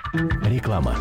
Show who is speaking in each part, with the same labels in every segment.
Speaker 1: Реклама.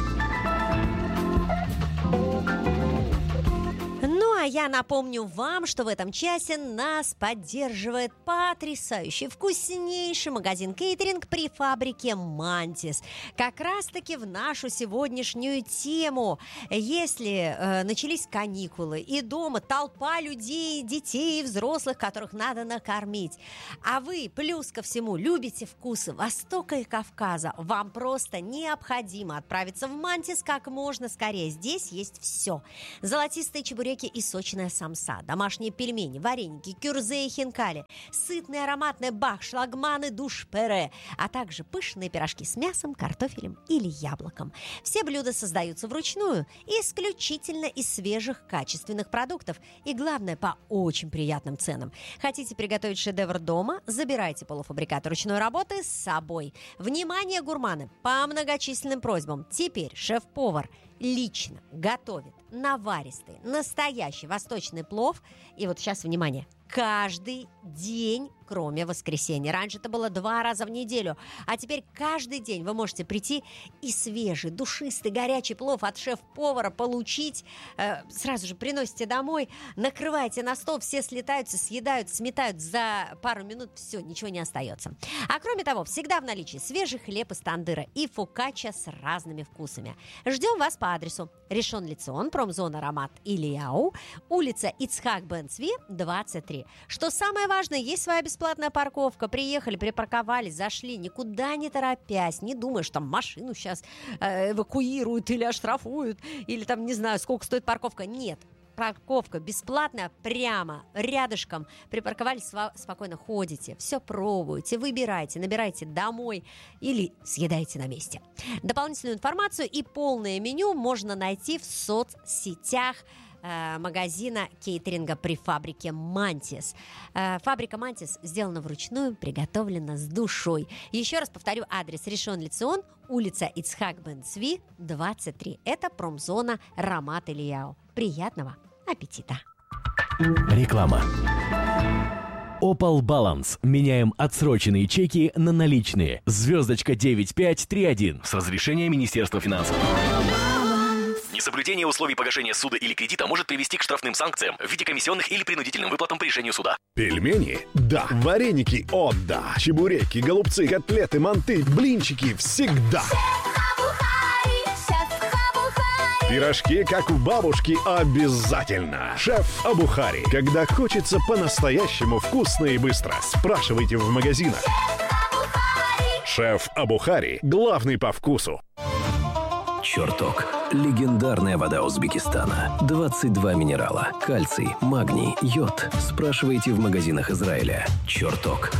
Speaker 2: Ну, а я напомню вам, что в этом часе нас поддерживает потрясающий, вкуснейший магазин кейтеринг при фабрике «Мантис». Как раз-таки в нашу сегодняшнюю тему. Если начались каникулы и дома толпа людей, детей и взрослых, которых надо накормить, а вы, плюс ко всему, любите вкусы Востока и Кавказа, вам просто необходимо отправиться в «Мантис» как можно скорее. Здесь есть все. Золотистые чебуреки и сочная самса, домашние пельмени, вареники, кюрзе и хинкали, сытный ароматный бах, шлагманы, душ-пюре, а также пышные пирожки с мясом, картофелем или яблоком. Все блюда создаются вручную, исключительно из свежих, качественных продуктов и, главное, по очень приятным ценам. Хотите приготовить шедевр дома? Забирайте полуфабрикаты ручной работы с собой. Внимание, гурманы! По многочисленным просьбам теперь шеф-повар лично готовит наваристый, настоящий восточный плов. И вот сейчас, внимание, каждый день, кроме воскресенья. Раньше это было 2 раза в неделю, а теперь каждый день вы можете прийти и свежий, душистый, горячий плов от шеф-повара получить. Сразу же приносите домой, накрываете на стол, все слетаются, съедают, сметают за пару минут, все, ничего не остается. А кроме того, всегда в наличии свежий хлеб из тандыра и фокачча с разными вкусами. Ждем вас по адресу Ришон Лецион, промзона Рамат Ильяу, улица Ицхак бен Цви, 23. Что самое важное, есть своя бесплатная парковка. Приехали, припарковались, зашли, никуда не торопясь, не думая, что там машину сейчас эвакуируют или оштрафуют, или там, не знаю, сколько стоит парковка. Нет. Парковка бесплатная, прямо рядышком. Припарковались, спокойно ходите, все пробуете, выбирайте, набирайте домой или съедаете на месте. Дополнительную информацию и полное меню можно найти в соцсетях магазина кейтеринга при фабрике «Мантис». Фабрика «Мантис» сделана вручную, приготовлена с душой. Еще раз повторю адрес: Ришон Лецион, улица Ицхак бен Цви, 23. Это промзона Рамат Ильяу. Приятного аппетита!
Speaker 1: Реклама. Opal Balance. Меняем отсроченные чеки на наличные. Звездочка 9531 с разрешения Министерства финансов.
Speaker 3: Несоблюдение условий погашения суда или кредита может привести к штрафным санкциям в виде комиссионных или принудительным выплатам по решению суда.
Speaker 4: Пельмени? Да. Вареники? О, да. Чебуреки, голубцы, котлеты, манты, блинчики всегда. Пирожки, как у бабушки, обязательно. Шеф Абухари. Когда хочется по-настоящему вкусно и быстро, спрашивайте в магазинах. Шеф Абухари. Главный по вкусу.
Speaker 5: «Чертог». Легендарная вода Узбекистана. 22 минерала. Кальций, магний, йод. Спрашивайте в магазинах Израиля. «Чертог».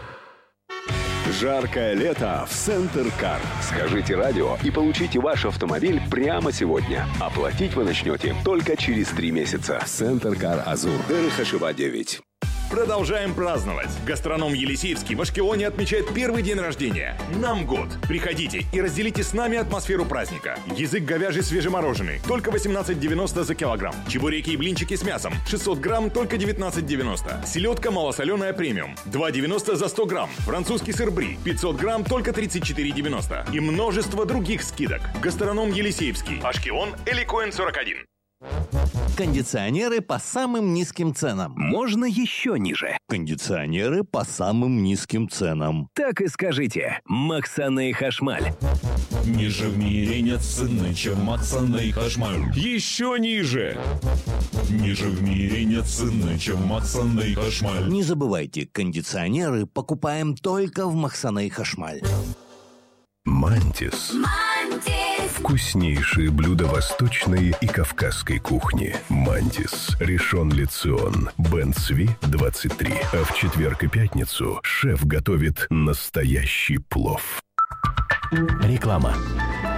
Speaker 6: Жаркое лето в Центр Кар. Скажите радио и получите ваш автомобиль прямо сегодня. Оплатить вы начнете только через 3 месяца. Центр Кар Азур. Дерехашева 9.
Speaker 7: Продолжаем праздновать. Гастроном Елисеевский в Ашкелоне отмечает первый день рождения. Нам год. Приходите и разделите с нами атмосферу праздника. Язык говяжий свежемороженый. Только 18,90 за килограмм. Чебуреки и блинчики с мясом. 600 грамм, только 19,90. Селедка малосоленая премиум. 2,90 за 100 грамм. Французский сыр бри. 500 грамм, только 34,90. И множество других скидок. Гастроном Елисеевский. Ашкелон, Эликоэн 41.
Speaker 8: Кондиционеры по самым низким ценам.
Speaker 5: Можно еще ниже.
Speaker 8: Кондиционеры по самым низким ценам.
Speaker 5: Так и скажите. Максаны Хашмаль.
Speaker 9: Ниже в мире нет цены, чем Максаны Хашмаль. Еще ниже. Ниже в мире нет цены, чем Максаны Хашмаль.
Speaker 8: Не забывайте, кондиционеры покупаем только в Максаны Хашмаль.
Speaker 1: «Мантис». Вкуснейшие блюда восточной и кавказской кухни. «Мантис». Ришон Лецион, бен Цви, 23. А в четверг и пятницу шеф готовит настоящий плов. Реклама.